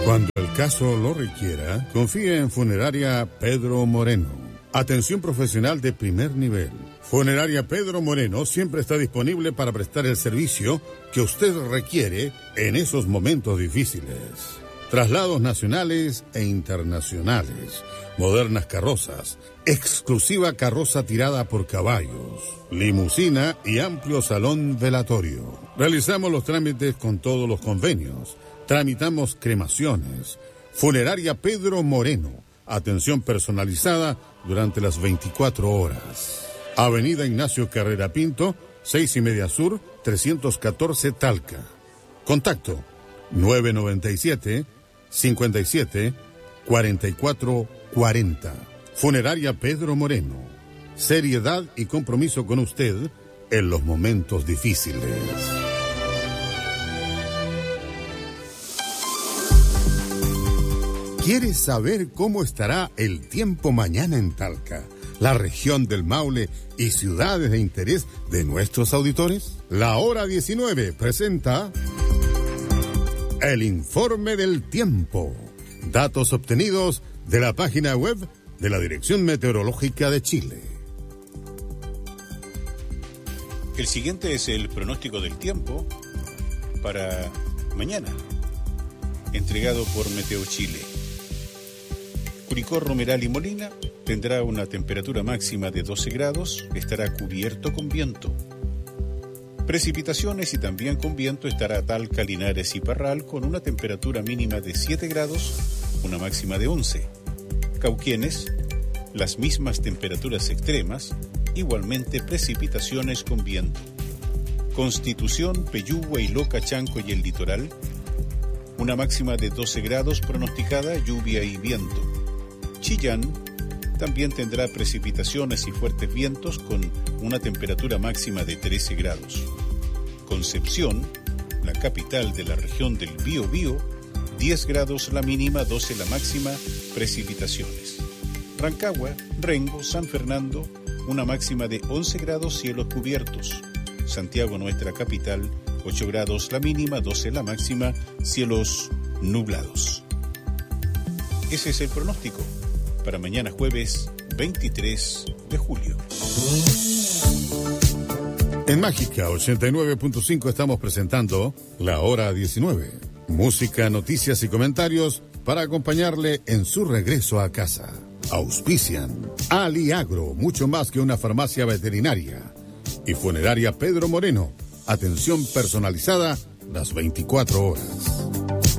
Cuando el caso lo requiera, confíe en Funeraria Pedro Moreno. Atención profesional de primer nivel. Funeraria Pedro Moreno siempre está disponible para prestar el servicio que usted requiere en esos momentos difíciles. Traslados nacionales e internacionales, modernas carrozas, exclusiva carroza tirada por caballos, limusina y amplio salón velatorio. Realizamos los trámites con todos los convenios. Tramitamos cremaciones. Funeraria Pedro Moreno. Atención personalizada durante las 24 horas. Avenida Ignacio Carrera Pinto, 6:30 Sur, 314 Talca. Contacto 997-57-4440. Funeraria Pedro Moreno. Seriedad y compromiso con usted en los momentos difíciles. ¿Quieres saber cómo estará el tiempo mañana en Talca, la región del Maule y ciudades de interés de nuestros auditores? La Hora 19 presenta el informe del tiempo. Datos obtenidos de la página web de la Dirección Meteorológica de Chile. El siguiente es el pronóstico del tiempo para mañana, entregado por Meteo Chile. Curicó, Romeral y Molina tendrá una temperatura máxima de 12 grados, estará cubierto con viento. Precipitaciones y también con viento estará Talca, Linares y Parral con una temperatura mínima de 7 grados, una máxima de 11. Cauquienes, las mismas temperaturas extremas, igualmente precipitaciones con viento. Constitución, Peyúgue, Iloca, Chanco y el litoral, una máxima de 12 grados pronosticada, lluvia y viento. Chillán también tendrá precipitaciones y fuertes vientos con una temperatura máxima de 13 grados. Concepción, la capital de la región del Biobío, 10 grados la mínima, 12 la máxima, precipitaciones. Rancagua, Rengo, San Fernando, una máxima de 11 grados, cielos cubiertos. Santiago, nuestra capital, 8 grados la mínima, 12 la máxima, cielos nublados. Ese es el pronóstico para mañana jueves 23 de julio. En Mágica 89.5 estamos presentando La Hora 19. Música, noticias y comentarios para acompañarle en su regreso a casa. Auspician Aliagro, mucho más que una farmacia veterinaria. Y Funeraria Pedro Moreno, atención personalizada las 24 horas.